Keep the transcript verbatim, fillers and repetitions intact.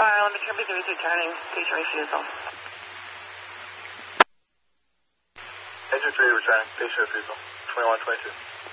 Fire, let me turn busy with you, turning, station refusal. Engine three returning, station refusal, twenty-one twenty-two.